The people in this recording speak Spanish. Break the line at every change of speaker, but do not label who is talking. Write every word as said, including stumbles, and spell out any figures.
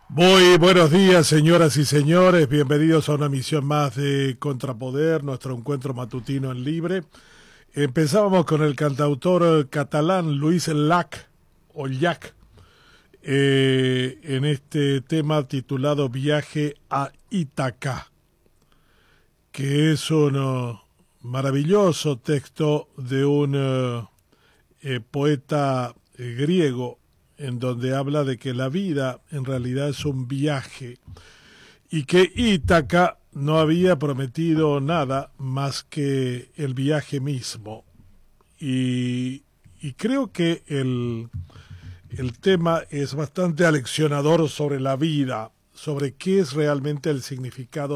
Muy buenos días, señoras y señores. Bienvenidos a una emisión más de Contrapoder, nuestro encuentro matutino en Libre. Empezábamos con el cantautor catalán Luis Llach, o Llach, eh, en este tema titulado Viaje a Ítaca, que es un uh, maravilloso texto de un uh, eh, poeta eh, griego, en donde habla de que la vida en realidad es un viaje y que Ítaca no había prometido nada más que el viaje mismo. Y, y creo que el, el tema es bastante aleccionador sobre la vida, sobre qué es realmente el significado